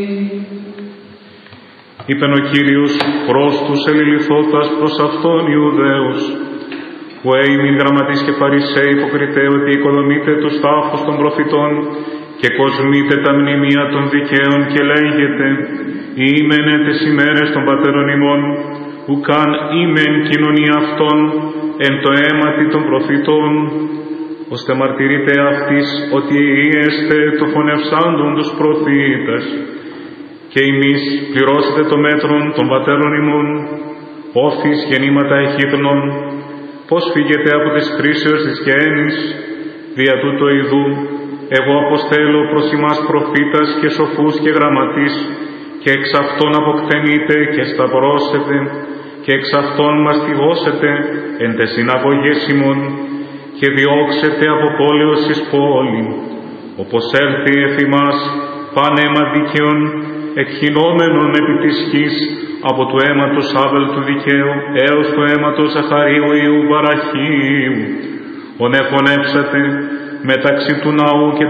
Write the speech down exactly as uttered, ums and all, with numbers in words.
Είπεν ο Κύριος προς τους ελιληθώτας προς αυτόν Ιουδαίους, που έημιν γραμματείς και Φαρισαίοι υποκριτέ, ότι οικοδομείτε τους τάφους των προφητών και κοσμείτε τα μνημεία των δικαίων και λέγετε, «Ήμενε τες ημέρες των πατέρων ημών, ουκάν ήμεν κοινωνία αυτών εν το αίματι των προφητών, ώστε μαρτυρείτε αυτής ότι είστε το φωνευσάντων τους προφήτες, και εμείς πληρώσετε το μέτρον των πατέρων ημών, όφης γεννήματα εχίδνων, πώς φύγετε από τις κρίσεως της γέννης, δια τούτο ειδού, εγώ αποστέλω προς ημάς προφήτας και σοφούς και γραμματείς, και εξ αυτών αποκτενείτε και σταυρώσετε, και εξ αυτών μαστιγώσετε εν τες συναγωγές ημών, και διώξετε από πόλεως εις πόλη, όπως έλθει εφ' ημάς παν αίμα δίκαιον, εκχυνόμενον επί της γης, από του αίματος Άβελ του δικαίου έως του αίματος Ζαχαρίου Ιού Βαραχίου, ον εφωνέψατε μεταξύ του ναού και